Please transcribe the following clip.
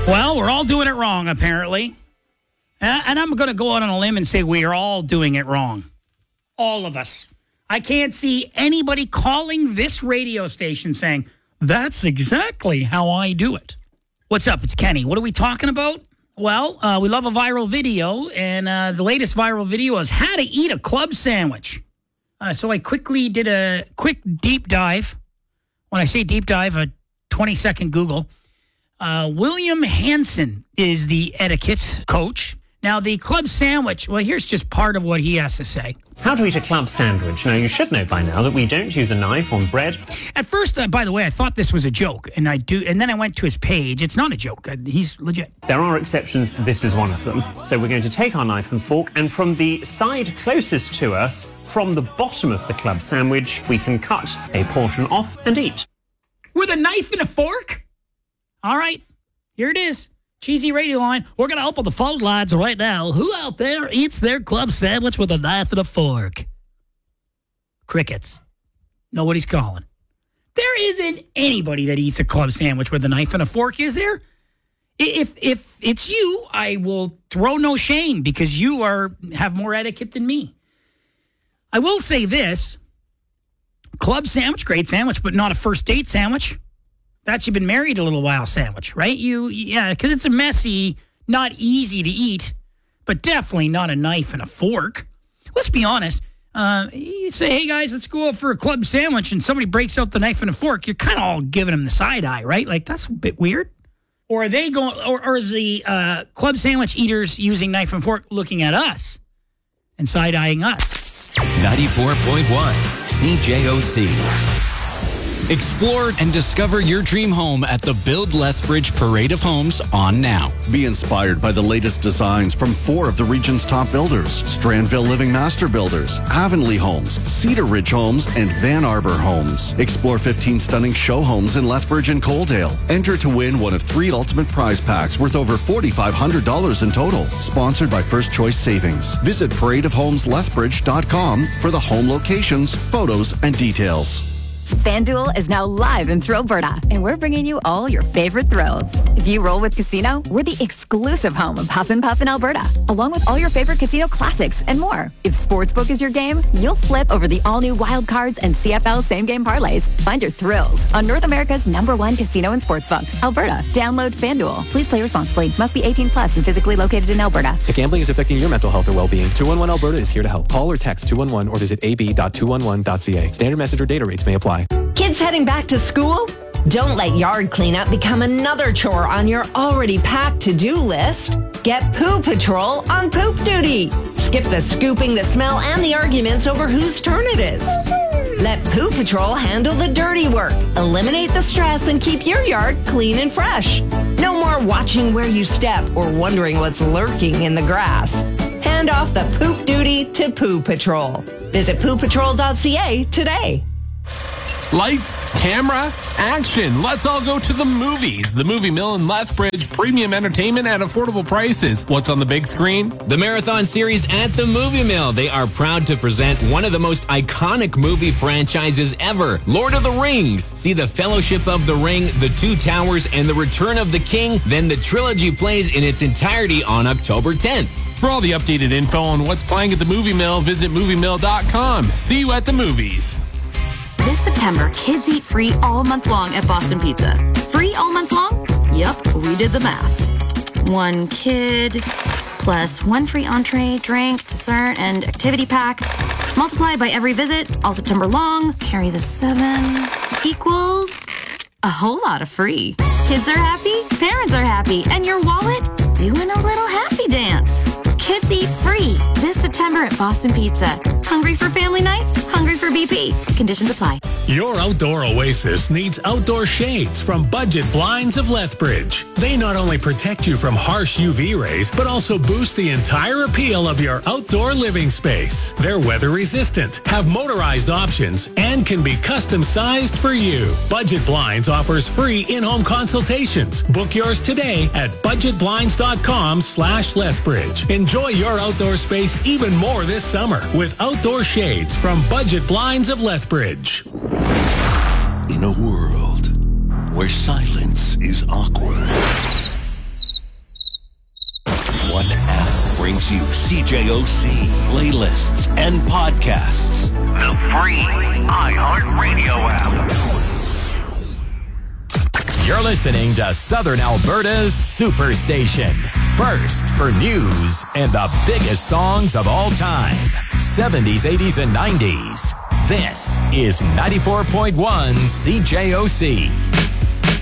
Well, we're all doing it wrong, apparently. And I'm going to go out on a limb and say we are all doing it wrong. All of us. I can't see anybody calling this radio station saying, that's exactly how I do it. What's up? It's Kenny. What are we talking about? Well, we love a viral video, and the latest viral video is how to eat a club sandwich. So I quickly did a quick deep dive. When I say deep dive, a 20-second Google. William Hansen is the etiquette coach. Now, the club sandwich, well, here's just part of what he has to say. How to eat a club sandwich. Now, you should know by now that we don't use a knife on bread. At first, by the way, I thought this was a joke, and then I went to his page. It's not a joke. He's legit. There are exceptions. This is one of them. So we're going to take our knife and fork, and from the side closest to us, from the bottom of the club sandwich, we can cut a portion off and eat. With a knife and a fork? All right, here it is. Cheesy radio line. We're going to open the phone lines right now. Who out there eats their club sandwich with a knife and a fork? Crickets. Nobody's calling. There isn't anybody that eats a club sandwich with a knife and a fork, is there? If it's you, I will throw no shame because you have more etiquette than me. I will say this. Club sandwich, great sandwich, but not a first date sandwich. That's you've been married a little while sandwich, right? Because it's a messy, not easy to eat, but definitely not a knife and a fork. Let's be honest. You say, hey, guys, let's go out for a club sandwich, and somebody breaks out the knife and a fork. You're kind of all giving them the side eye, right? Like, that's a bit weird. Or are they going, or is the club sandwich eaters using knife and fork looking at us and side-eyeing us? 94.1 CJOC. Explore and discover your dream home at the Build Lethbridge Parade of Homes on now. Be inspired by the latest designs from 4 of the region's top builders: Strandville Living Master Builders, Avonlea Homes, Cedar Ridge Homes, and Van Arbor Homes. Explore 15 stunning show homes in Lethbridge and Coaldale. Enter to win one of 3 ultimate prize packs worth over $4,500 in total. Sponsored by First Choice Savings. Visit paradeofhomeslethbridge.com for the home locations, photos, and details. FanDuel is now live in Alberta, and we're bringing you all your favorite thrills. If you roll with Casino, we're the exclusive home of Huff and Puff in Alberta, along with all your favorite casino classics and more. If Sportsbook is your game, you'll flip over the all-new Wild Cards and CFL same-game parlays. Find your thrills on North America's #1 casino and sportsbook, Alberta. Download FanDuel. Please play responsibly. Must be 18 plus and physically located in Alberta. If gambling is affecting your mental health or well-being, 211 Alberta is here to help. Call or text 211 or visit ab.211.ca. Standard message or data rates may apply. Kids heading back to school? Don't let yard cleanup become another chore on your already packed to-do list. Get Poo Patrol on poop duty. Skip the scooping, the smell, and the arguments over whose turn it is. Let Poo Patrol handle the dirty work. Eliminate the stress and keep your yard clean and fresh. No more watching where you step or wondering what's lurking in the grass. Hand off the poop duty to Poo Patrol. Visit poopatrol.ca today. Lights, camera, action. Let's all go to the movies. The Movie Mill in Lethbridge. Premium entertainment at affordable prices. What's on the big screen? The marathon series at the Movie Mill. They are proud to present one of the most iconic movie franchises ever, Lord of the Rings. See the Fellowship of the Ring, The Two Towers, and The Return of the King. Then the trilogy plays in its entirety on October 10th. For all the updated info on what's playing at the Movie Mill, visit moviemill.com. See you at the movies. This September, kids eat free all month long at Boston Pizza. Free all month long? Yup, we did the math. 1 kid plus 1 free entree, drink, dessert, and activity pack. Multiply by every visit, all September long. Carry the 7 equals a whole lot of free. Kids are happy, parents are happy, and your wallet doing a little happy dance. Kids eat free this September at Boston Pizza. Hungry for family night? Hungry for BP. Conditions apply. Your outdoor oasis needs outdoor shades from Budget Blinds of Lethbridge. They not only protect you from harsh UV rays, but also boost the entire appeal of your outdoor living space. They're weather resistant, have motorized options, and can be custom sized for you. Budget Blinds offers free in-home consultations. Book yours today at budgetblinds.com/Lethbridge. Enjoy your outdoor space even more this summer with outdoor shades from Budget Blinds of Lethbridge. In a world where silence is awkward brings you CJOC playlists and podcasts. The free iHeartRadio app. You're listening to Southern Alberta's Superstation. First for news and the biggest songs of all time. 70s, 80s, and 90s. This is 94.1 CJOC.